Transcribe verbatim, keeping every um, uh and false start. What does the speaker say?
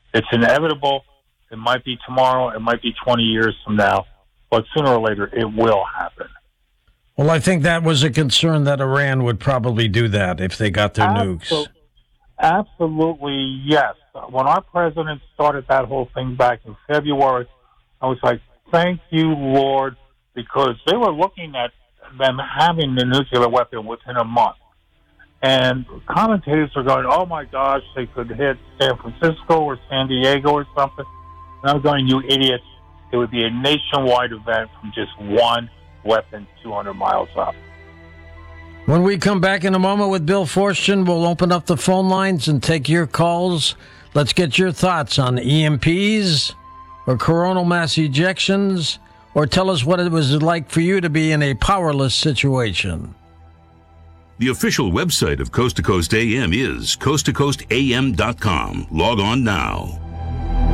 It's inevitable. It might be tomorrow. It might be twenty years from now. But sooner or later, it will happen. Well, I think that was a concern that Iran would probably do that if they got their Absol- nukes. Absolutely, yes. When our president started that whole thing back in February, I was like, thank you, Lord, because they were looking at them having the nuclear weapon within a month. And commentators are going, oh, my gosh, they could hit San Francisco or San Diego or something. And I'm going, you idiots. It would be a nationwide event from just one weapon two hundred miles up. When we come back in a moment with Bill Forstchen, we'll open up the phone lines and take your calls. Let's get your thoughts on E M Ps or coronal mass ejections, or tell us what it was like for you to be in a powerless situation. The official website of Coast to Coast A M is coast to coast a m dot com. Log on now.